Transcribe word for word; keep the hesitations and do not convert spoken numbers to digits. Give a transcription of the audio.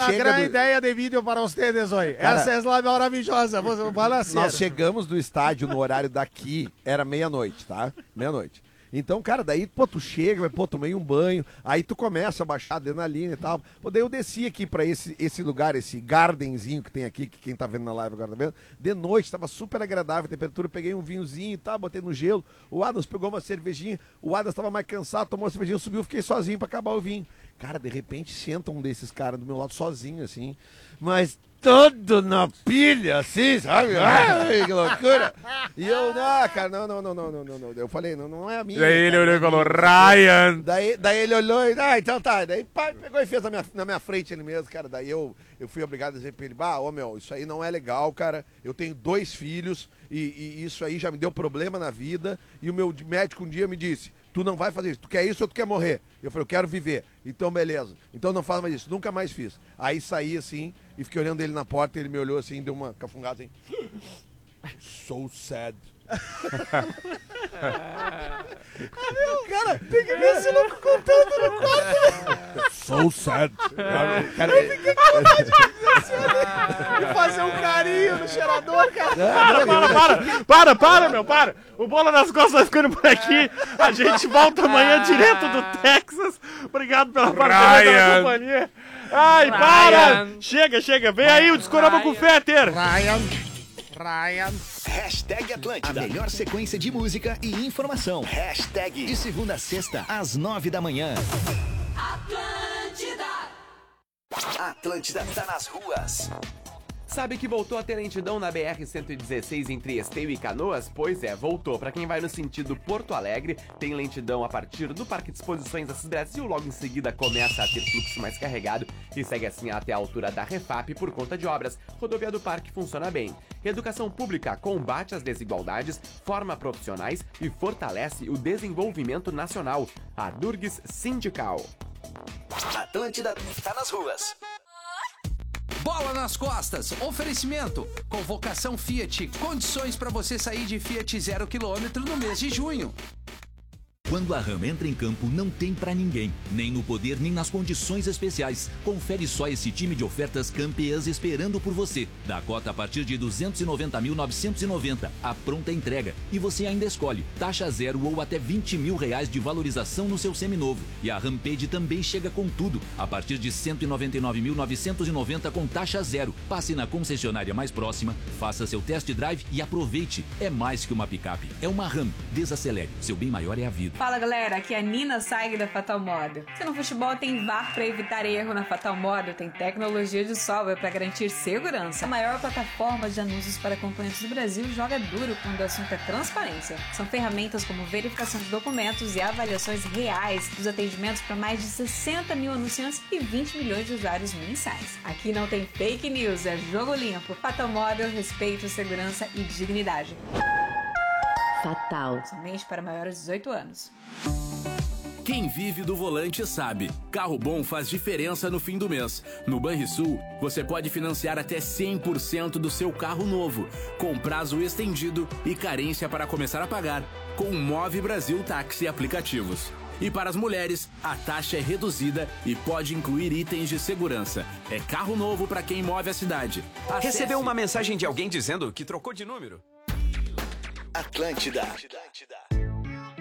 uma grande do... ideia de vídeo para vocês hoje. Cara, essa é a maravilhosa. Nós chegamos do estádio no horário daqui, era meia-noite, tá? Meia-noite. Então, cara, daí, pô, tu chega, vai, pô, tomei um banho, aí tu começa a baixar a adrenalina e tal. Pô, daí eu desci aqui pra esse, esse lugar, esse gardenzinho que tem aqui, que quem tá vendo na live agora tá vendo. De noite, tava super agradável a temperatura, peguei um vinhozinho e tal, botei no gelo. O Adams pegou uma cervejinha, o Adams tava mais cansado, tomou uma cervejinha, subiu, fiquei sozinho pra acabar o vinho. Cara, de repente senta um desses caras do meu lado sozinho, assim, mas todo na pilha, assim, sabe? Ai, que loucura! E eu, não, cara, não, não, não, não, não, não, não. Eu falei, não, não é a minha. Daí ele olhou e falou, Ryan! Daí, daí ele olhou e, ah, então tá. Daí pá, pegou e fez na minha, na minha frente ele mesmo, cara. Daí eu, eu fui obrigado a dizer pra ele, bah, ô meu, isso aí não é legal, cara. Eu tenho dois filhos e, e isso aí já me deu problema na vida. E o meu médico um dia me disse, tu não vai fazer isso, tu quer isso ou tu quer morrer? Eu falei, eu quero viver. Então, beleza. Então não faz mais isso. Nunca mais fiz. Aí saí assim e fiquei olhando ele na porta, ele me olhou assim, deu uma cafungada assim. So sad. Ah, meu, cara, tem que ver esse louco contando no quarto. So sad. Cara, eu fiquei com vontade de dizer e fazer um carinho no cheirador, cara. Para, para, para, para, para, meu, para. O Bola nas Costas vai ficando por aqui. A gente volta amanhã direto do Texas. Obrigado pela parceria, pela companhia. Ai, Ryan. Para. Chega, chega. Vem aí o Discorama com o Fetter. Ryan. Ryan. Hashtag Atlântida. A melhor sequência de música e informação. Hashtag. De segunda a sexta, às nove da manhã. Atlântida. Atlântida tá nas ruas. Sabe que voltou a ter lentidão na B R cento e dezesseis entre Esteio e Canoas? Pois é, voltou. Pra quem vai no sentido Porto Alegre, tem lentidão a partir do Parque de Exposições Assis Brasil. Logo em seguida começa a ter fluxo mais carregado e segue assim até a altura da Refap por conta de obras. Rodovia do Parque funciona bem. Educação pública combate as desigualdades, forma profissionais e fortalece o desenvolvimento nacional. A Durgues Sindical. Atlântida tá nas ruas. Bola nas Costas, oferecimento, convocação Fiat, condições para você sair de Fiat zero quilômetro no mês de junho. Quando a Ram entra em campo, não tem pra ninguém, nem no poder, nem nas condições especiais. Confere só esse time de ofertas campeãs esperando por você. Dakota a partir de duzentos e noventa mil novecentos e noventa, a pronta entrega. E você ainda escolhe taxa zero ou até vinte mil reais de valorização no seu seminovo. E a Rampage também chega com tudo, a partir de cento e noventa e nove mil novecentos e noventa com taxa zero. Passe na concessionária mais próxima, faça seu test drive e aproveite. É mais que uma picape, é uma Ram. Desacelere, seu bem maior é a vida. Fala galera, aqui é a Nina Saig da Fatal Model. Se no futebol tem V A R para evitar erro, na Fatal Model tem tecnologia de software para garantir segurança. A maior plataforma de anúncios para acompanhantes do Brasil joga duro quando o assunto é transparência. São ferramentas como verificação de documentos e avaliações reais dos atendimentos para mais de sessenta mil anunciantes e vinte milhões de usuários mensais. Aqui não tem fake news, é jogo limpo. Fatal Model, respeito, segurança e dignidade. Fatal. Somente para maiores de dezoito anos. Quem vive do volante sabe. Carro bom faz diferença no fim do mês. No Banrisul, você pode financiar até cem por cento do seu carro novo, com prazo estendido e carência para começar a pagar, com o Move Brasil Táxi Aplicativos. E para as mulheres, a taxa é reduzida e pode incluir itens de segurança. É carro novo para quem move a cidade. Acesse... Recebeu uma mensagem de alguém dizendo que trocou de número? Atlântida.